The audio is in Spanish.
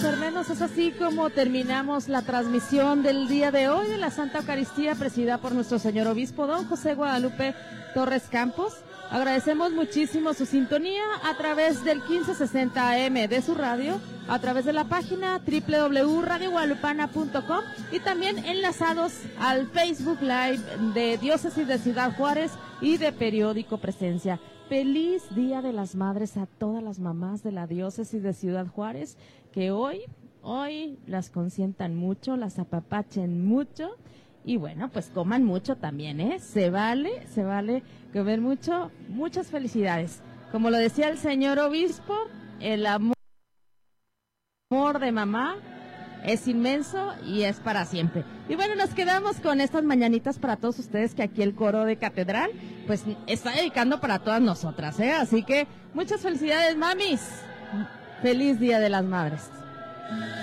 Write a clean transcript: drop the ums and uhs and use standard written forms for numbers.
ser menos. Es así como terminamos la transmisión del día de hoy de la Santa Eucaristía, presidida por nuestro señor obispo, don José Guadalupe Torres Campos. Agradecemos muchísimo su sintonía a través del 1560 AM de su radio, a través de la página www.radioguadalupana.com y también enlazados al Facebook Live de Diócesis de Ciudad Juárez y de Periódico Presencia. Feliz Día de las Madres a todas las mamás de la Diócesis de Ciudad Juárez, que hoy las consientan mucho, las apapachen mucho. Y bueno, pues coman mucho también, ¿eh? Se vale comer mucho. Muchas felicidades. Como lo decía el señor obispo, el amor de mamá es inmenso y es para siempre. Y bueno, nos quedamos con estas mañanitas para todos ustedes que aquí el coro de Catedral, pues está dedicando para todas nosotras, ¿eh? Así que muchas felicidades, mamis. Feliz Día de las Madres.